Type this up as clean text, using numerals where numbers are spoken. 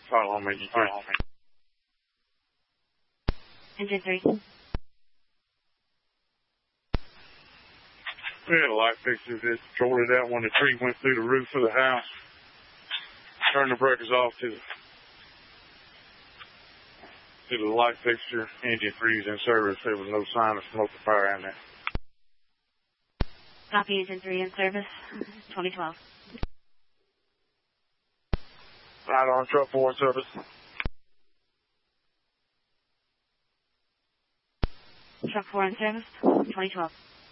Follow me. Engine 3. We had a light fixture that rolled it out when the tree went through the roof of the house. Turned the breakers off to the light fixture. Engine 3's in service. There was no sign of smoke or fire in there. Copy, Engine 3 in service. 2012. Right on, truck 4 in service. Truck 4 in service. 2012.